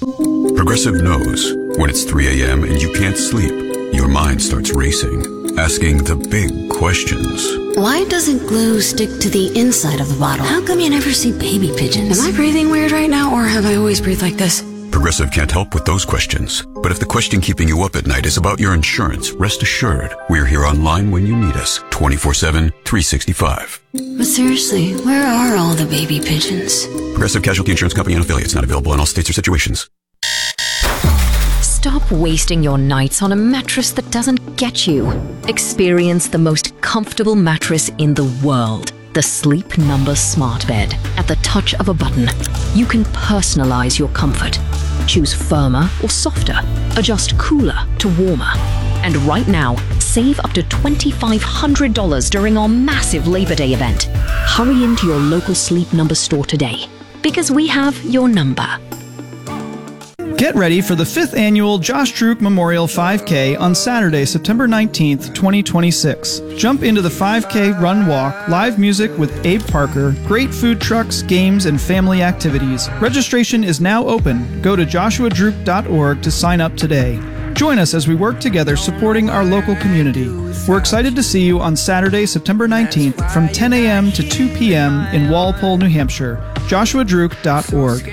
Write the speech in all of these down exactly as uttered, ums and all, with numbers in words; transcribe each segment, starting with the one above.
Progressive knows when it's three a.m. and you can't sleep, your mind starts racing, asking the big questions. Why doesn't glue stick to the inside of the bottle? How come you never see baby pigeons? Am I breathing weird right now, or have I always breathed like this? Progressive can't help with those questions. But if the question keeping you up at night is about your insurance, rest assured, we're here online when you need us, twenty-four seven, three sixty-five. But seriously, where are all the baby pigeons? Progressive Casualty Insurance Company and affiliates, not available in all states or situations. Stop wasting your nights on a mattress that doesn't get you. Experience the most comfortable mattress in the world. The Sleep Number Smart Bed. At the touch of a button, you can personalize your comfort. Choose firmer or softer. Adjust cooler to warmer. And right now, save up to two thousand five hundred dollars during our massive Labor Day event. Hurry into your local Sleep Number store today, because we have your number. Get ready for the fifth annual Josh Druk Memorial five K on Saturday, September nineteenth, twenty twenty-six. Jump into the five K run walk, live music with Abe Parker, great food trucks, games, and family activities. Registration is now open. Go to joshua druk dot org to sign up today. Join us as we work together supporting our local community. We're excited to see you on Saturday, September nineteenth from ten a.m. to two p.m. in Walpole, New Hampshire. joshua druk dot org.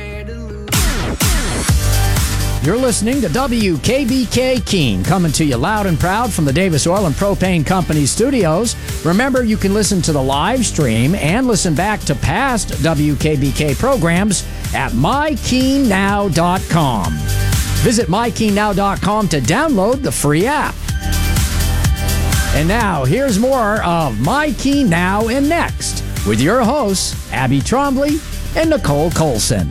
You're listening to W K B K Keene, coming to you loud and proud from the Davis Oil and Propane Company studios. Remember, you can listen to the live stream and listen back to past W K B K programs at my keene now dot com. Visit my keene now dot com to download the free app. And now, here's more of My Keene Now and Next with your hosts, Abby Trombley and Nicole Colson.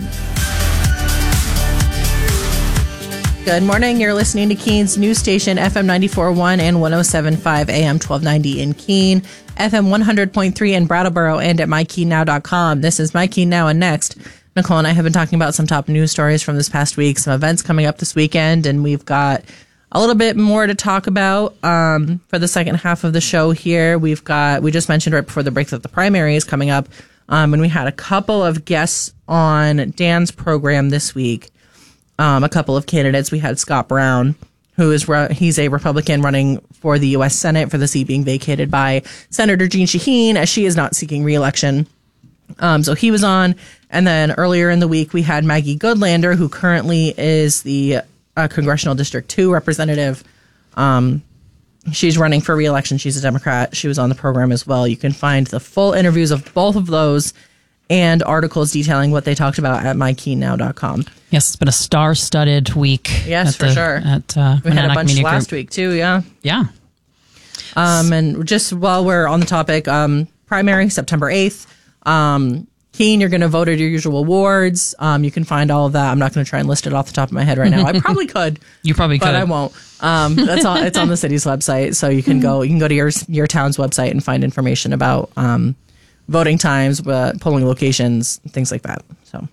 Good morning. You're listening to Keene's news station, F M ninety-four point one and one oh seven point five A M twelve ninety in Keene, F M one hundred point three in Brattleboro, and at my keene now dot com. This is My Keene Now and Next. Nicole and I have been talking about some top news stories from this past week, some events coming up this weekend, and we've got a little bit more to talk about um, for the second half of the show here. We've got, we just mentioned right before the break that the primary is coming up, um, and we had a couple of guests on Dan's program this week. Um, a couple of candidates. We had Scott Brown, who is re- he's a Republican running for the U S Senate for the seat being vacated by Senator Jeanne Shaheen, as she is not seeking re-election. Um, so he was on. And then earlier in the week, we had Maggie Goodlander, who currently is the uh, Congressional District two representative. Um, she's running for re-election. She's a Democrat. She was on the program as well. You can find the full interviews of both of those and articles detailing what they talked about at my keene now dot com. Yes, it's been a star-studded week. Yes, for the, sure. At, uh, we had a bunch Media last Group. week, too, yeah. Yeah. Um, and just while we're on the topic, um, primary, September eighth. Um, Keene, you're going to vote at your usual wards. Um, you can find all of that. I'm not going to try and list it off the top of my head right now. I probably could. You probably but could. But I won't. Um, that's all, it's on the city's website, so you can go You can go to your your town's website and find information about um, voting times, uh, polling locations, things like that. So,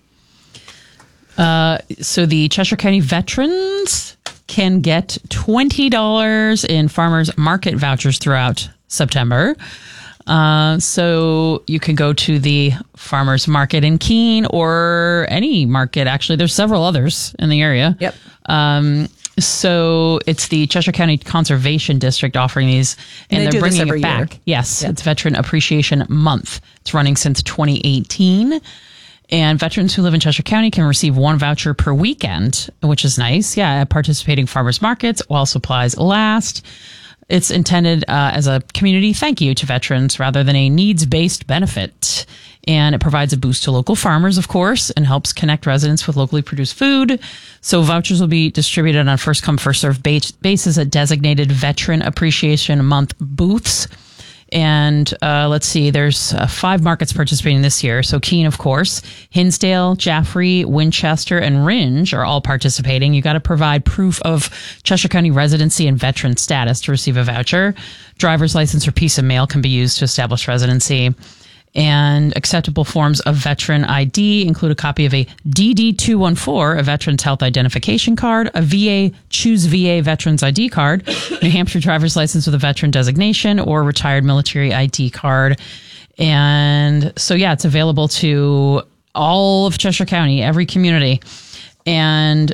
uh, so the Cheshire County veterans can get twenty dollars in farmers market vouchers throughout September. Uh, so you can go to the farmers market in Keene or any market. Actually, there's several others in the area. Yep. Um, so it's the Cheshire County Conservation District offering these, and, and they they're bringing it back. Year. Yes, yep. It's Veteran Appreciation Month. It's running since twenty eighteen. And veterans who live in Cheshire County can receive one voucher per weekend, which is nice. Yeah, at participating farmers markets while supplies last. It's intended uh, as a community thank you to veterans rather than a needs-based benefit. And it provides a boost to local farmers, of course, and helps connect residents with locally produced food. So vouchers will be distributed on first-come, first-served basis at designated Veteran Appreciation Month booths. And uh, let's see, there's uh, five markets participating this year. So Keene, of course, Hinsdale, Jaffrey, Winchester, and Rindge are all participating. You got to provide proof of Cheshire County residency and veteran status to receive a voucher. Driver's license or piece of mail can be used to establish residency. And acceptable forms of veteran I D include a copy of a D D two one four, a Veterans Health Identification Card, a V A Choose V A Veterans I D card, New Hampshire driver's license with a veteran designation, or retired military I D card. And so, yeah, it's available to all of Cheshire County, every community. And